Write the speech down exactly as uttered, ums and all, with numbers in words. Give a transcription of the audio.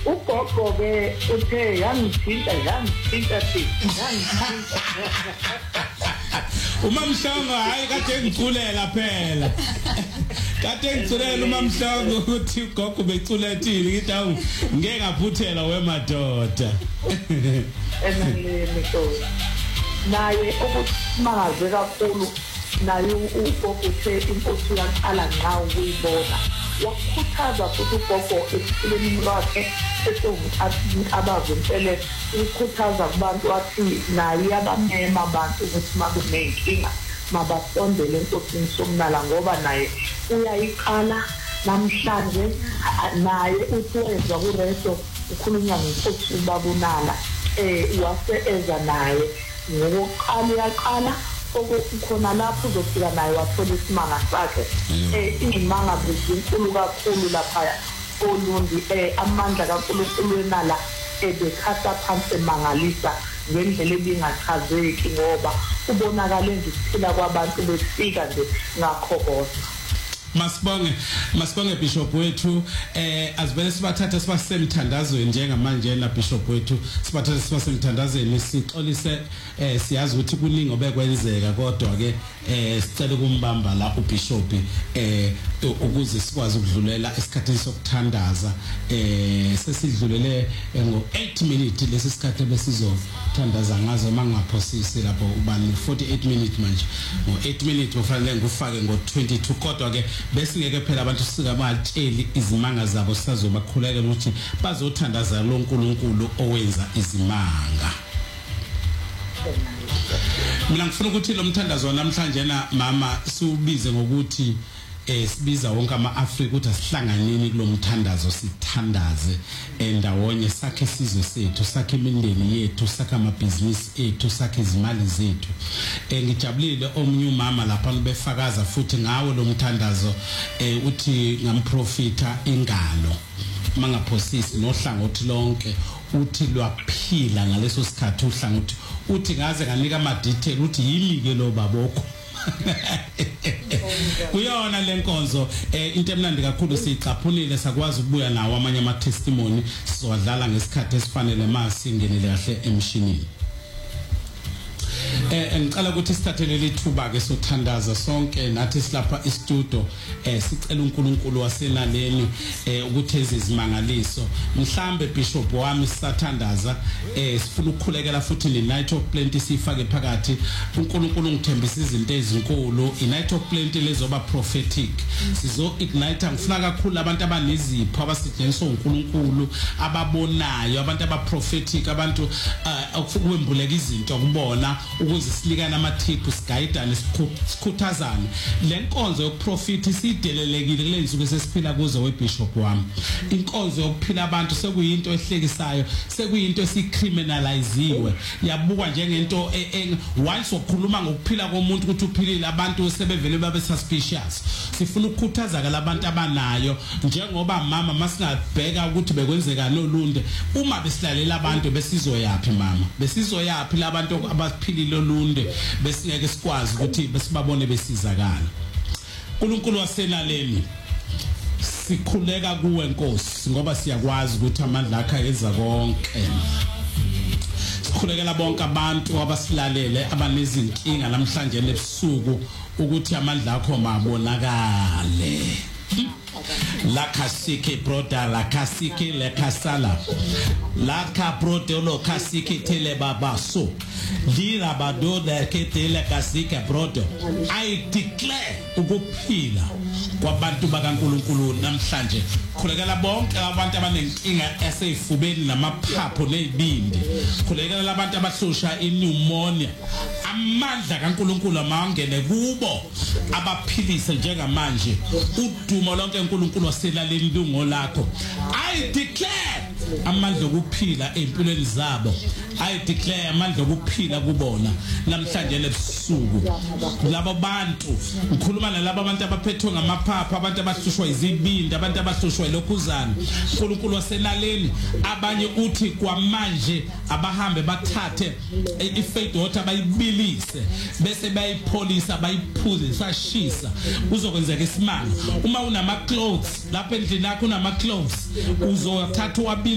ugogo ke uthe yangithinta yangithinta yangithinta uMamhlongo hayi kade ngiculela phela kade ngiculela uMamhlongo ukuthi ugogo beculethile ngithi awu ngeke ngaphuthela wemadoda enaleni so naye ukusimangaze kakhulu naye ugogo uthe inkosi yaqala nqa ukuyibona wakhuthaza futhi ugogo ekuphileni kwakhe esokuthi abazempele ukukhuthaza kubantu athi naye abamema abantu ukuthi makunenkinga mabasondele enkosini somnala ngoba naye uyayiqala namhlanje naye uthwenza kureso ukhulunywa ngenkosi babunala eh wase eza naye ngokuqala yaqala okukhona lapho uzofika naye wathola isimanga sakhe eh imanga bezinkulu kakhulu lapha olundi eh amandla kaNkulunkulu enala ebekhatha phansi emangalisa ngendlela ebingachazeki ngoba ubonakala ngiphila kwabantu befika nje ngakhokoza Masibonge masibonge Bishop wethu eh asibele sibathatha sibasemthandazweni njengamanje na Bishop wethu sibathatha sibasemthandazweni sixolise eh siyazi ukuthi kuningi obekwenzeka kodwa ke eh sicela kumbamba la uBishop eh ukuze sikwazi ukudlulela esikhathini sokuthandaza eh sesidlulele ngo eight minutes lesi sikhathi besizothandaza ngazo mangaphosisi lapho ubani forty-eight minutes manje ngo eight minutes kufanele ngufake ngo twenty-two kodwa ke bese ngeke phela abantu sika batsheli izimanga zabo sisazobakhuleka ukuthi bazothandaza lo nkulunkulu owenza izimanga. Mina ngifuna ukuthi lo mthandazo namhlanje na mama siubize ngokuthi eh sibiza wonke ama-Afrika ukuthi asihlanganeni kulo mthandazo sithandaze endawonye sakhe isizwe sethu sakhe imindeni yethu sakhe amabhizinisi ethu sakhe izimali zethu. Eh ngijabulile omunye umama lapha befakaza futhi ngawo lo mthandazo eh uthi ngamprofita ingalo mangaphosisi nohlangothi lonke uthi lwaphila ngaleso sikhathi uhlangothi uthi ngaze kanika ama detail uthi yimi ke lo babokho kuyona lenkonzo eh into emnandi kakhulu siyicaphunile sakwazi ukubuya nawo amanye ama testimony sizowadlala ngesikhathi esifanele mase ingenele kahle emshinini. Eh ngicela ukuthi sithathele lithuba ke sothandaza sonke nathi silapha e-studio eh sicela uNkulunkulu wasenaleni eh ukuthi ezizimangaliso mhlambe Bishop wami sisathandaza eh sifuna ukukhulekela futhi le night of plenty sifake phakathi uNkulunkulu ngithembisa izinto ezinkulu i night of plenty lezoba prophetic sizo ignite ngifuna kakhulu abantu abanezipho abasetshenziswa uNkulunkulu ababonayo abantu aba prophetic abantu okuwembuleka izinto kubona ukuze silikana amathiphu sigayidane sikhuthazane lenkonzo yokuprofita sidelelekile kule nsuku sesiphila kuzo weBishop wami inkonzo yokuphila abantu sekuyinto ehlekisayo sekuyinto esicriminaliziwe yabukwa njengento once wakhuluma ngokuphila komuntu ukuthi uphilile abantu sebevele babe suspicious sifuna ukukhuthaza ke labantu abanayo njengoba mama masingabheka ukuthi bekwenzeka nolunde uma besilalela abantu besizoyapi mama besizoyapi labantu abaphilile olunde besingeke sikwazi ukuthi besibabone besizakala. uNkulunkulu wasenaleni sikhuleka kuwe Nkosi ngoba siyakwazi ukuthi amandla akho enza konke. Sikhulekela bonke abantu abasilalele abanezinkinga namhlanje ebusuku ukuthi amandla akho mabonakale. La kasike broda la kasike le kasala la ka brodo lo kasike tele baba so dira bado da ke tele kasike brodo I declare ukuphila kwabantu bakaNkulunkulu namhlanje khulekela bonke abantu abanenkinga eseyifubeni namaphapho nezibindi khulekela abantu abahlosha iPneumonia amandla kaNkulunkulu amangene kubo abaphilise njengamanje udumo lonke uNkulunkulu waselaleni lungo lakho I declare amandla okuphila empilweni zabo I declare amandla okuphila kubona namhlanje lebusuku labo bantu ngikhuluma nalabo abantu abaphethwe ngamaphapha abantu abahlushwa izibindi abantu abahlushwa ilokhuzana uNkulunkulu waselaleni abanye uthi kwamanje abahambe bathathe ifaith water bayibilise bese bayipholisa bayiphuze sashisa uzokwenzeka isimanga uma unama clothes lapha endlini yakho unama clothes uzothatha